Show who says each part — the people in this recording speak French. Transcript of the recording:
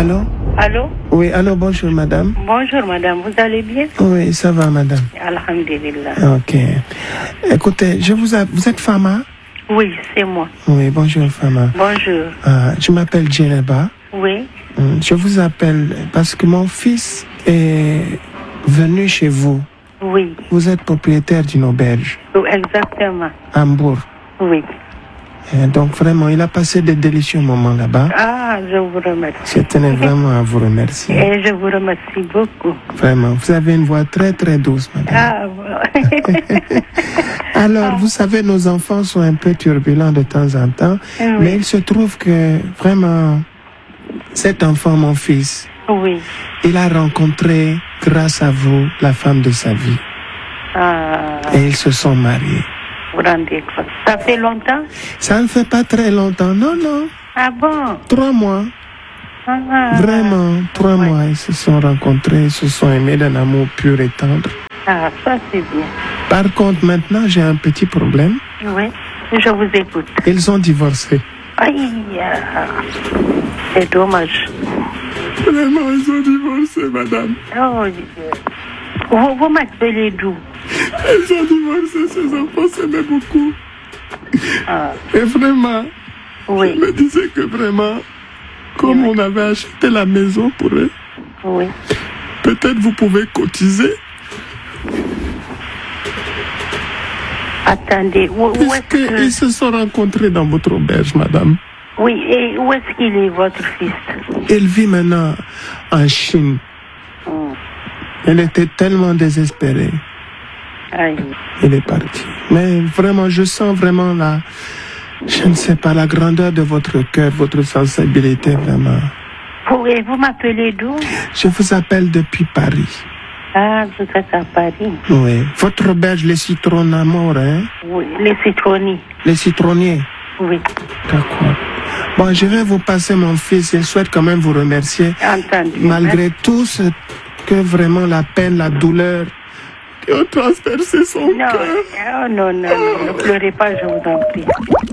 Speaker 1: Allô?
Speaker 2: Allô?
Speaker 1: Oui, allô, bonjour madame.
Speaker 2: Bonjour madame, vous allez bien?
Speaker 1: Oui, ça va madame.
Speaker 2: Alhamdulillah.
Speaker 1: Ok. Écoutez, vous êtes Fama?
Speaker 2: Oui, c'est moi.
Speaker 1: Oui, bonjour Fama.
Speaker 2: Bonjour.
Speaker 1: Je m'appelle Djeneba.
Speaker 2: Oui.
Speaker 1: Je vous appelle parce que mon fils est venu chez vous.
Speaker 2: Oui.
Speaker 1: Vous êtes propriétaire d'une auberge.
Speaker 2: Exactement.
Speaker 1: À Hambourg.
Speaker 2: Oui.
Speaker 1: Et donc vraiment, il a passé de délicieux moments là-bas.
Speaker 2: Ah, je vous remercie.
Speaker 1: Je tenais vraiment à vous remercier.
Speaker 2: Et je vous remercie beaucoup.
Speaker 1: Vraiment, vous avez une voix très très douce, madame.
Speaker 2: Ah, bon.
Speaker 1: Alors, vous savez, nos enfants sont un peu turbulents de temps en temps,
Speaker 2: Oui.
Speaker 1: mais il se trouve que vraiment, cet enfant, mon fils,
Speaker 2: Oui.
Speaker 1: il a rencontré, grâce à vous, la femme de sa vie.
Speaker 2: Ah,
Speaker 1: Et ils se sont mariés.
Speaker 2: vous rendez compte. Ça fait longtemps?
Speaker 1: Ça ne fait pas très longtemps, non, non.
Speaker 2: Ah bon?
Speaker 1: 3 mois.
Speaker 2: Ah,
Speaker 1: Vraiment, 3
Speaker 2: ouais.
Speaker 1: mois, ils se sont rencontrés, ils se sont aimés d'un amour pur et tendre.
Speaker 2: Ah, ça c'est bien.
Speaker 1: Par contre, maintenant, j'ai un petit problème.
Speaker 2: Oui, je vous écoute.
Speaker 1: Ils ont divorcé.
Speaker 2: Aïe, c'est dommage.
Speaker 1: Vraiment, ils ont divorcé, madame.
Speaker 2: Oh, vous m'appelez d'où?
Speaker 1: Ils ont divorcé, ces enfants s'aimaient beaucoup.
Speaker 2: Ah,
Speaker 1: Et vraiment,
Speaker 2: oui,
Speaker 1: je me disais que vraiment, comme on avait acheté la maison pour eux,
Speaker 2: oui.
Speaker 1: peut-être vous pouvez cotiser.
Speaker 2: Attendez, où est-ce
Speaker 1: Puisqu'ils
Speaker 2: que...
Speaker 1: se sont rencontrés dans votre auberge, madame.
Speaker 2: Oui, et où est-ce qu'il est, votre fils?
Speaker 1: Il vit maintenant en Chine. Il était tellement désespéré.
Speaker 2: Aïe.
Speaker 1: Il est parti. Mais vraiment, je sens vraiment je ne sais pas, la grandeur de votre cœur, votre sensibilité, vraiment.
Speaker 2: Vous m'appelez d'où?
Speaker 1: Je vous appelle depuis Paris.
Speaker 2: Ah, vous êtes à Paris.
Speaker 1: Oui. Votre auberge, les citrons amour, hein?
Speaker 2: Oui, les citronniers.
Speaker 1: Les citronniers.
Speaker 2: Oui,
Speaker 1: D'accord. Bon, je vais vous passer mon fils. Il souhaite quand même vous remercier.
Speaker 2: entendu.
Speaker 1: Malgré tout ce que vraiment la peine, la douleur qui ont transpercé son
Speaker 2: Non,
Speaker 1: cœur.
Speaker 2: oh, non, ne pleurez pas, je vous en prie.